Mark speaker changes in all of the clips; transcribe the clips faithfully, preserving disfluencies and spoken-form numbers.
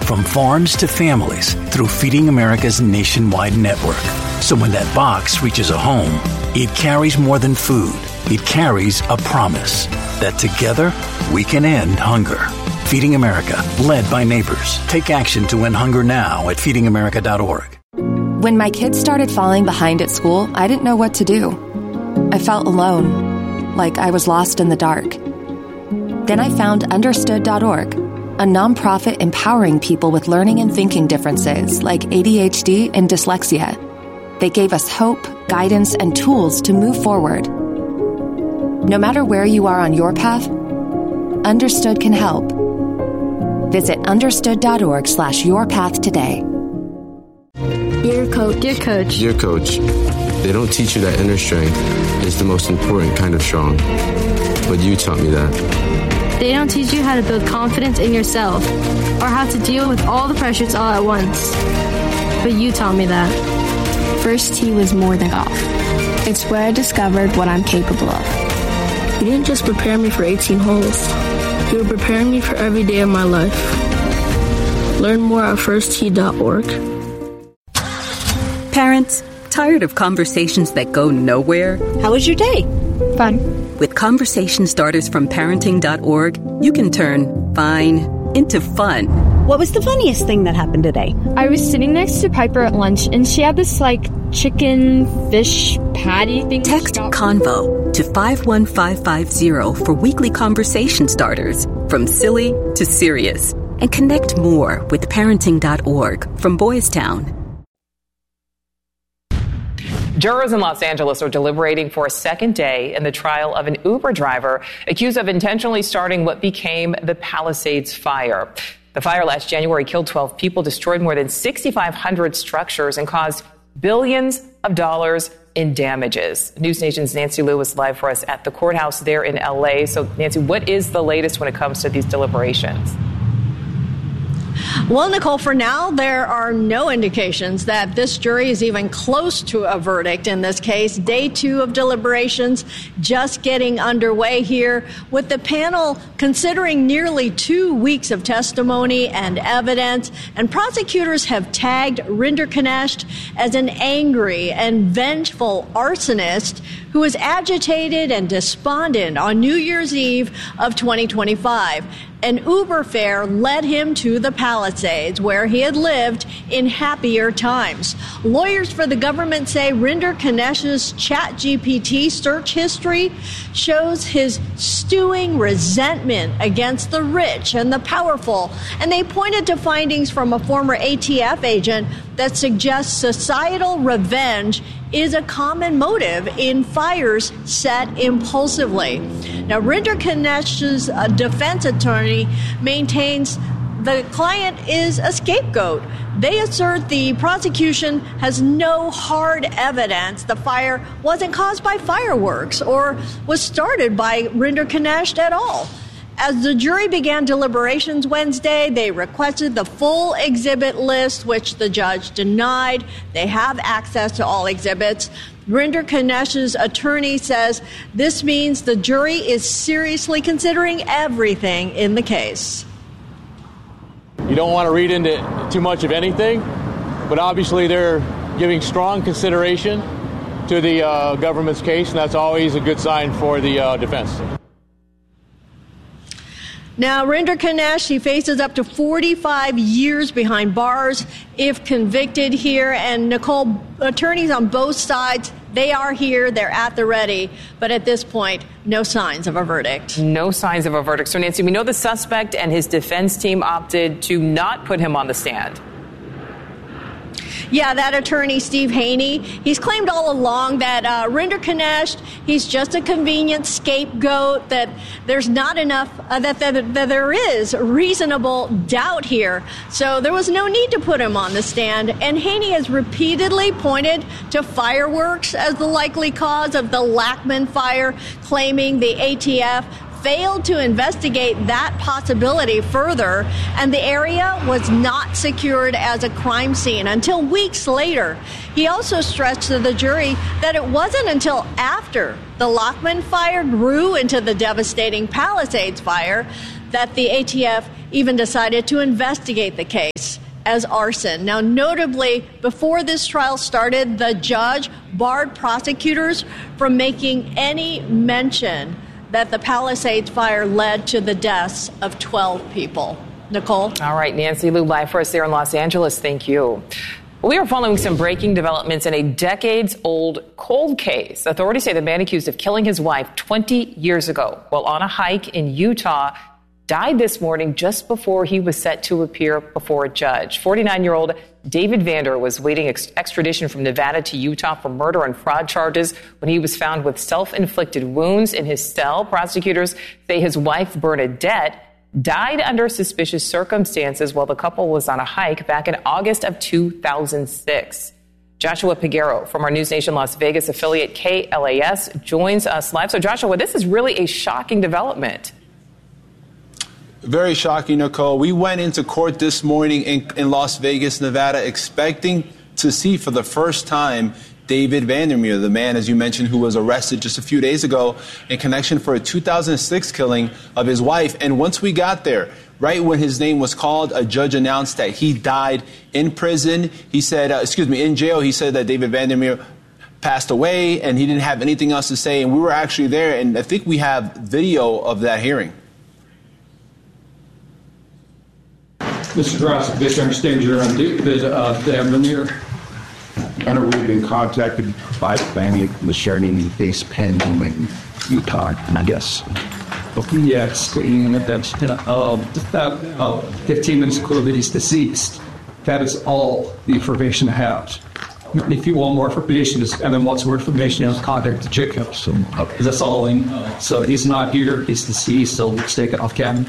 Speaker 1: from farms to families through Feeding America's nationwide network. So when that box reaches a home, it carries more than food. It carries a promise that together we can end hunger. Feeding America, led by neighbors. Take action to end hunger now at feeding america dot org.
Speaker 2: When my kids started falling behind at school, I didn't know what to do. I felt alone, like I was lost in the dark. Then I found understood dot org, a nonprofit empowering people with learning and thinking differences like A D H D and dyslexia. They gave us hope, guidance, and tools to move forward. No matter where you are on your path, Understood can help. Visit understood dot org slash your path today.
Speaker 3: Dear Coach. Dear Coach.
Speaker 4: Dear Coach, they don't teach you that inner strength is the most important kind of strong. But you taught me that.
Speaker 3: They don't teach you how to build confidence in yourself or how to deal with all the pressures all at once. But you taught me that.
Speaker 5: First tee was more than golf. It's where I discovered what I'm capable of.
Speaker 6: You didn't just prepare me for eighteen holes. You were preparing me for every day of my life. Learn more at first tee dot org.
Speaker 7: Parents, tired of conversations that go nowhere?
Speaker 8: How was your day?
Speaker 5: Fun.
Speaker 7: With conversation starters from parenting dot org, you can turn fine into fun.
Speaker 8: What was the funniest thing that happened today?
Speaker 5: I was sitting next to Piper at lunch, and she had this, like, chicken fish patty thing.
Speaker 7: Text CONVO to five one five five zero for weekly conversation starters, from silly to serious. And connect more with parenting dot org from Boys Town.
Speaker 9: Jurors in Los Angeles are deliberating for a second day in the trial of an Uber driver accused of intentionally starting what became the Palisades fire. The fire last January killed twelve people, destroyed more than six thousand five hundred structures, and caused billions of dollars in damages. News Nation's Nancy Liu is live for us at the courthouse there in L A. So, Nancy, what is the latest when it comes to these deliberations?
Speaker 10: Well, Nicole, for now, there are no indications that this jury is even close to a verdict in this case. Day two of deliberations just getting underway here, with the panel considering nearly two weeks of testimony and evidence. And prosecutors have tagged Rinderknecht as an angry and vengeful arsonist who was agitated and despondent on New Year's Eve of twenty twenty-five. An Uber fare led him to the Palisades, where he had lived in happier times. Lawyers for the government say Rinderknecht's ChatGPT search history shows his stewing resentment against the rich and the powerful, and they pointed to findings from a former A T F agent that suggests societal revenge is a common motive in fires set impulsively. Now, Rinderknecht's uh, defense attorney maintains the client is a scapegoat. They assert the prosecution has no hard evidence the fire wasn't caused by fireworks or was started by Rinderknecht at all. As the jury began deliberations Wednesday, they requested the full exhibit list, which the judge denied. They have access to all exhibits. Rinderknecht's attorney says this means the jury is seriously considering everything in the case.
Speaker 11: You don't want to read into too much of anything, but obviously they're giving strong consideration to the uh, government's case, and that's always a good sign for the uh, defense.
Speaker 10: Now, Rinderknecht, he faces up to forty-five years behind bars if convicted here. And, Nicole, attorneys on both sides, they are here. They're at the ready. But at this point, no signs of a verdict.
Speaker 9: No signs of a verdict. So, Nancy, we know the suspect and his defense team opted to not put him on the stand.
Speaker 10: Yeah, that attorney, Steve Haney, he's claimed all along that uh, Rinderknecht, he's just a convenient scapegoat, that there's not enough, uh, that, that, that there is reasonable doubt here. So there was no need to put him on the stand. And Haney has repeatedly pointed to fireworks as the likely cause of the Lackman fire, claiming the A T F failed to investigate that possibility further, and the area was not secured as a crime scene until weeks later. He also stressed to the jury that it wasn't until after the Lackman fire grew into the devastating Palisades fire that the A T F even decided to investigate the case as arson. Now, notably, before this trial started, the judge barred prosecutors from making any mention that the Palisades fire led to the deaths of twelve people. Nicole?
Speaker 9: All right, Nancy Liu, live for us there in Los Angeles. Thank you. We are following some breaking developments in a decades-old cold case. Authorities say the man accused of killing his wife twenty years ago while on a hike in Utah died this morning just before he was set to appear before a judge. forty-nine-year-old David Vander was waiting ex- extradition from Nevada to Utah for murder and fraud charges when he was found with self-inflicted wounds in his cell. Prosecutors say his wife, Bernadette, died under suspicious circumstances while the couple was on a hike back in August of two thousand six. Joshua Piguero from our News Nation Las Vegas affiliate K L A S joins us live. So, Joshua, this is really a shocking development.
Speaker 12: Very shocking, Nicole. We went into court this morning in, in Las Vegas, Nevada, expecting to see for the first time David Vandermeer, the man, as you mentioned, who was arrested just a few days ago in connection for a two thousand six killing of his wife. And once we got there, right when his name was called, a judge announced that he died in prison. He said, uh, excuse me, in jail. He said that David Vandermeer passed away and he didn't have anything else to say. And we were actually there, and I think we have video of that hearing.
Speaker 13: Mister Drossett, I understand you're on David uh, Vandermeer.
Speaker 14: And we've been contacted by the family was sharing in this pen in Utah, I guess.
Speaker 13: Okay, yes, and that's uh, about uh, fifteen minutes ago that he's deceased. That is all the information I have. If you want more information, just, and then wants more information, just contact the Jacob. So uh, that's all in. Uh, so he's not here, he's deceased, so let's take it off camera.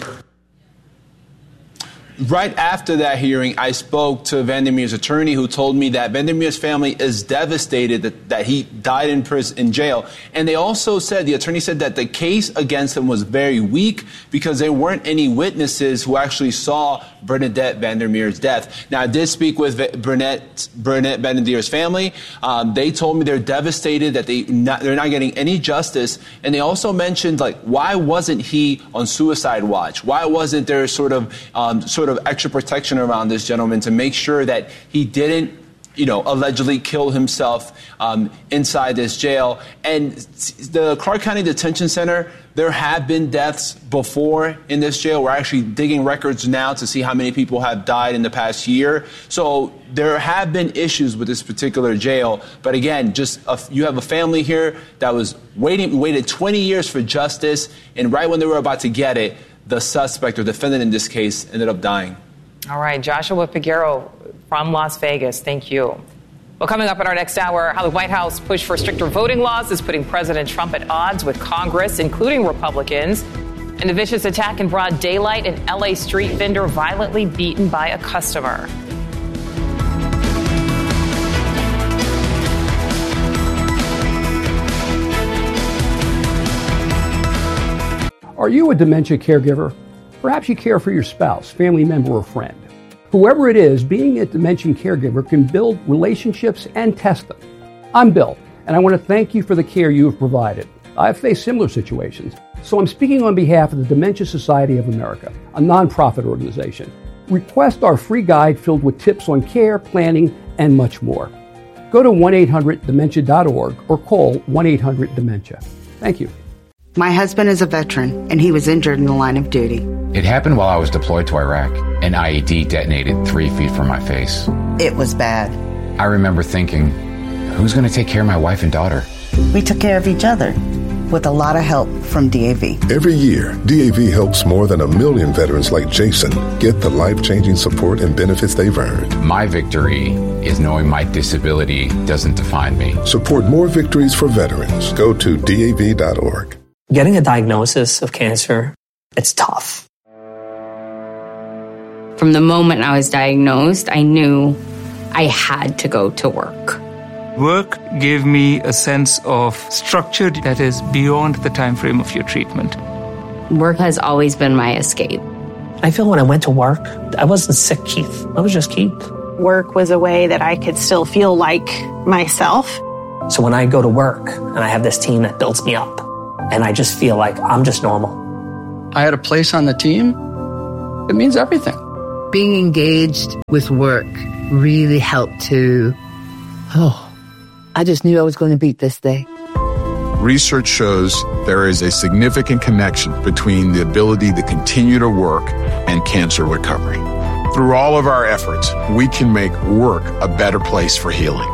Speaker 12: Right after that hearing, I spoke to Vandermeer's attorney, who told me that Vandermeer's family is devastated that, that he died in prison, in jail. And they also said, the attorney said that the case against him was very weak because there weren't any witnesses who actually saw Bernadette Vandermeer's death. Now, I did speak with Bernadette, Bernadette Vandermeer's family. Um, they told me they're devastated that they not, they're not getting any justice. And they also mentioned, like, why wasn't he on suicide watch? Why wasn't there sort of um, sort of extra protection around this gentleman to make sure that he didn't, you know, allegedly kill himself um, inside this jail? And the Clark County Detention Center, there have been deaths before in this jail. We're actually digging records now to see how many people have died in the past year. So there have been issues with this particular jail. But again, just a, you have a family here that was waiting, waited twenty years for justice. And right when they were about to get it, the suspect or defendant in this case ended up dying.
Speaker 9: All right, Joshua Piguero from Las Vegas. Thank you. Well, coming up in our next hour, how the White House push for stricter voting laws is putting President Trump at odds with Congress, including Republicans. And a vicious attack in broad daylight, an L A street vendor violently beaten by a customer.
Speaker 15: Are you a dementia caregiver? Perhaps you care for your spouse, family member, or friend. Whoever it is, being a dementia caregiver can build relationships and test them. I'm Bill, and I want to thank you for the care you have provided. I've faced similar situations, so I'm speaking on behalf of the Dementia Society of America, a nonprofit organization. Request our free guide filled with tips on care, planning, and much more. Go to one eight hundred dementia dot org or call one eight hundred dementia. Thank you.
Speaker 16: My husband is a veteran, and he was injured in the line of duty.
Speaker 17: It happened while I was deployed to Iraq. An I E D detonated three feet from my face.
Speaker 16: It was bad.
Speaker 17: I remember thinking, who's going to take care of my wife and daughter?
Speaker 16: We took care of each other, with a lot of help from D A V.
Speaker 18: Every year, D A V helps more than a million veterans like Jason get the life-changing support and benefits they've earned.
Speaker 17: My victory is knowing my disability doesn't define me.
Speaker 18: Support more victories for veterans. Go to D A V dot org.
Speaker 19: Getting a diagnosis of cancer, it's tough.
Speaker 20: From the moment I was diagnosed, I knew I had to go to work.
Speaker 21: Work gave me a sense of structure that is beyond the time frame of your treatment.
Speaker 20: Work has always been my escape.
Speaker 19: I feel when I went to work, I wasn't sick Keith. I was just Keith.
Speaker 22: Work was a way that I could still feel like myself.
Speaker 19: So when I go to work and I have this team that builds me up, and I just feel like I'm just normal.
Speaker 1: I had a place on the team, it means everything.
Speaker 2: Being engaged with work really helped to, oh, I just knew I was going to beat this day.
Speaker 23: Research shows there is a significant connection between the ability to continue to work and cancer recovery. Through all of our efforts, we can make work a better place for healing.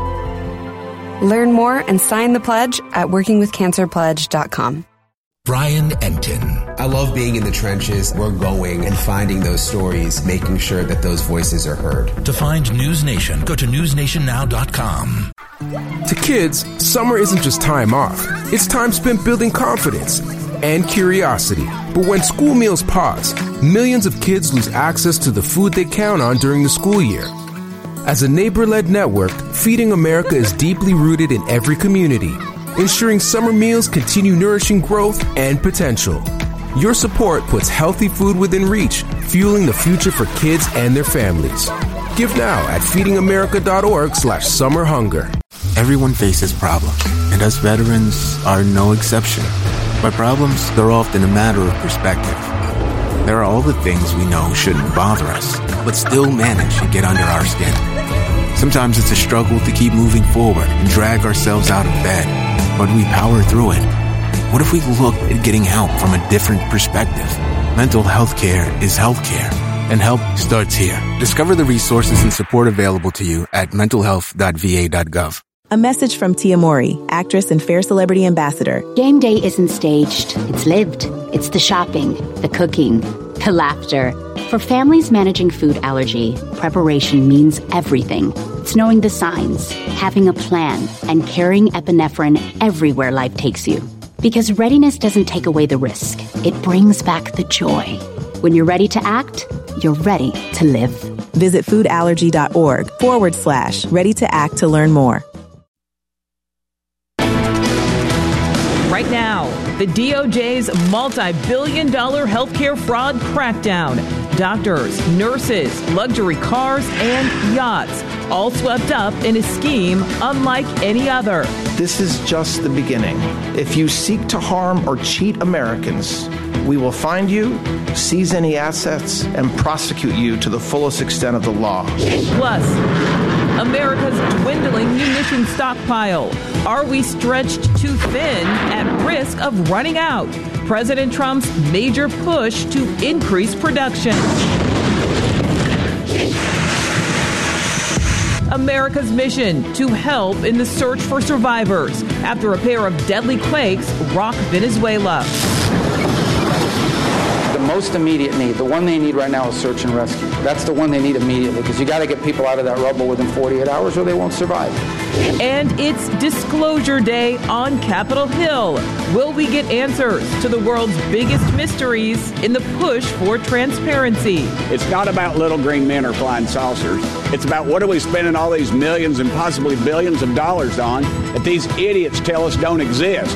Speaker 24: Learn more and sign the pledge at working with cancer pledge dot com.
Speaker 25: Brian Enton.
Speaker 26: I love being in the trenches. We're going and finding those stories, making sure that those voices are heard.
Speaker 25: To find News Nation, go to news nation now dot com.
Speaker 27: To kids, summer isn't just time off. It's time spent building confidence and curiosity. But when school meals pause, millions of kids lose access to the food they count on during the school year. As a neighbor-led network, Feeding America is deeply rooted in every community, ensuring summer meals continue nourishing growth and potential. Your support puts healthy food within reach, fueling the future for kids and their families. Give now at feeding america dot org slash summer hunger.
Speaker 28: Everyone faces problems, and us veterans are no exception. But problems, they're often a matter of perspective. There are all the things we know shouldn't bother us, but still manage to get under our skin. Sometimes it's a struggle to keep moving forward and drag ourselves out of bed, but we power through it. What if we look at getting help from a different perspective? Mental health care is health care, and help starts here. Discover the resources and support available to you at mental health dot v a dot gov.
Speaker 29: A message from Tia Mori, actress and Fair Celebrity Ambassador.
Speaker 30: Game day isn't staged. It's lived. It's the shopping, the cooking, the laughter. For families managing food allergy, preparation means everything. It's knowing the signs, having a plan, and carrying epinephrine everywhere life takes you. Because readiness doesn't take away the risk. It brings back the joy. When you're ready to act, you're ready to live.
Speaker 29: Visit foodallergy.org forward slash ready to act to learn more.
Speaker 31: Right now, the D O J's multi-billion dollar healthcare fraud crackdown. Doctors, nurses, luxury cars, and yachts, all swept up in a scheme unlike any other.
Speaker 32: This is just the beginning. If you seek to harm or cheat Americans, we will find you, seize any assets, and prosecute you to the fullest extent of the law.
Speaker 31: Plus, America's dwindling munitions stockpile. Are we stretched too thin at risk of running out? President Trump's major push to increase production. America's mission to help in the search for survivors after a pair of deadly quakes rock Venezuela.
Speaker 33: The most immediate need, the one they need right now is search and rescue. That's the one they need immediately because you got to get people out of that rubble within forty-eight hours or they won't survive.
Speaker 31: And it's Disclosure Day on Capitol Hill. Will we get answers to the world's biggest mysteries in the push for transparency?
Speaker 34: It's not about little green men or flying saucers. It's about what are we spending all these millions and possibly billions of dollars on that these idiots tell us don't exist.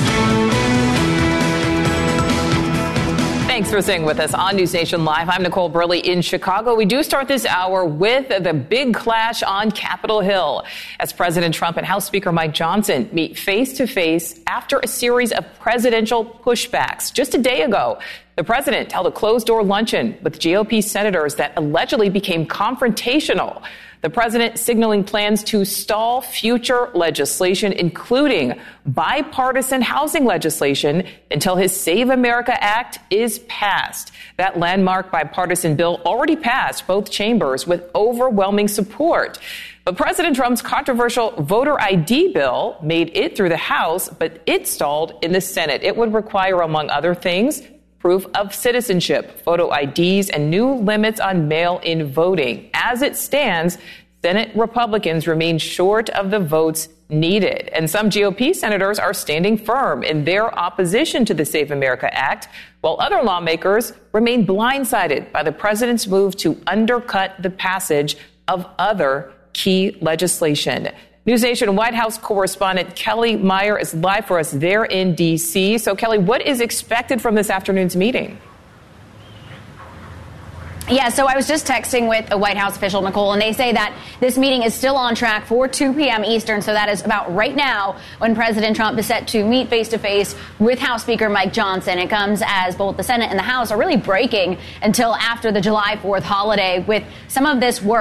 Speaker 9: Thanks for staying with us on News Nation Live. I'm Nicole Burley in Chicago. We do start this hour with the big clash on Capitol Hill as President Trump and House Speaker Mike Johnson meet face to face after a series of presidential pushbacks. Just a day ago, the president held a closed-door luncheon with G O P senators that allegedly became confrontational. The president signaling plans to stall future legislation, including bipartisan housing legislation, until his Save America Act is passed. That landmark bipartisan bill already passed both chambers with overwhelming support. But President Trump's controversial voter I D bill made it through the House, but it stalled in the Senate. It would require, among other things, proof of citizenship, photo I Ds, and new limits on mail-in voting. As it stands, Senate Republicans remain short of the votes needed. And some G O P senators are standing firm in their opposition to the Save America Act, while other lawmakers remain blindsided by the president's move to undercut the passage of other key legislation. News Nation White House correspondent Kelly Meyer is live for us there in D C. So, Kelly, what is expected from this afternoon's meeting?
Speaker 3: Yeah, so I was just texting with a White House official, Nicole, and they say that this meeting is still on track for two p.m. Eastern. So that is about right now when President Trump is set to meet face-to-face with House Speaker Mike Johnson. It comes as both the Senate and the House are really breaking until after the July fourth holiday with some of this work